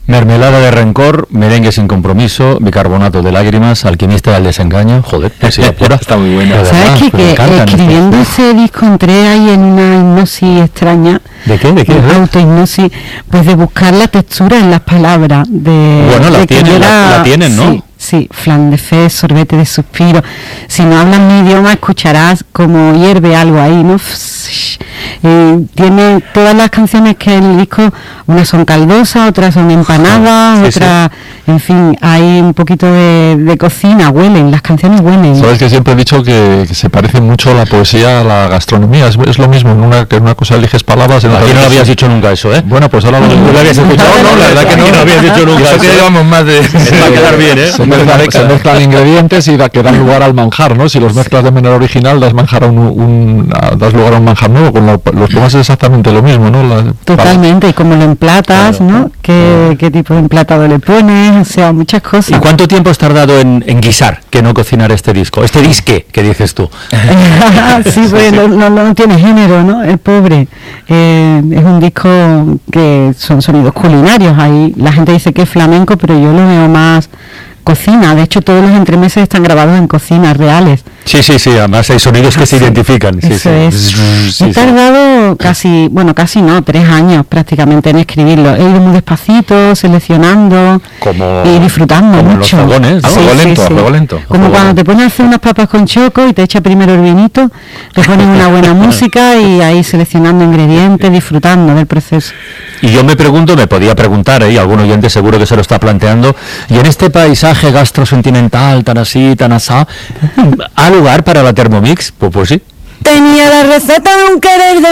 Mermelada de rencor, merengue sin compromiso, bicarbonato de lágrimas, alquimista del desengaño. Joder, poesía pura. Está muy buena. ¿Sabes qué? Que escribiendo ese disco entré ahí en una hipnosis extraña. ¿De qué? ¿De qué? Autohipnosis, pues de buscar la textura en las palabras. Bueno, la tienen, ¿no? Sí, flan de fe, sorbete de suspiro. Si no hablas mi idioma, escucharás como hierve algo ahí, ¿no? Tiene todas las canciones que en el disco, unas son caldosas, otras son empanadas, otras, en fin, hay un poquito de cocina, huelen, las canciones huelen. Sabes que siempre he dicho que se parece mucho la poesía a la gastronomía, es lo mismo, que en una cosa eliges palabras, en la Aquí no lo habías dicho nunca eso, ¿eh? Bueno, pues ahora lo habías escuchado. No, la verdad que no lo habías dicho nunca. Eso que llevamos más de... Va a quedar bien, ¿eh? Se mezclan ingredientes y que dan lugar al manjar, ¿no? Si los mezclas de manera original, das lugar a un manjar nuevo, con los tomas es exactamente lo mismo, ¿no? Totalmente, y como lo emplatas, claro, ¿no? ¿Qué tipo de emplatado le pones? O sea, muchas cosas. ¿Y cuánto tiempo has tardado en guisar, que no cocinar este disco? Este disque, que dices tú. Sí, pues no tiene género, ¿no? Es pobre. Es un disco que son sonidos culinarios. Ahí la gente dice que es flamenco, pero yo lo veo más cocina. De hecho, todos los entremeses están grabados en cocinas reales. Sí, además hay sonidos que se identifican. Eso es. He tardado casi no, 3 años prácticamente en escribirlo. He ido muy despacito, seleccionando y disfrutando mucho. Los fogones, ¿no? A fuego lento. Como cuando te pones a hacer unas papas con choco y te echa primero el vinito, te pones una buena música y ahí seleccionando ingredientes, disfrutando del proceso. Y yo me podía preguntar, y algún oyente seguro que se lo está planteando, y en este paisaje gastrosentimental, tan así, tan asá, ¿ha lugar para la Thermomix? Pues sí. Tenía la receta de un querer de